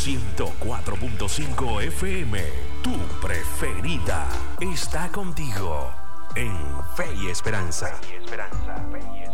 104.5 FM, tu preferida, está contigo en Fe y Esperanza. Fe y Esperanza. Fe y Esperanza.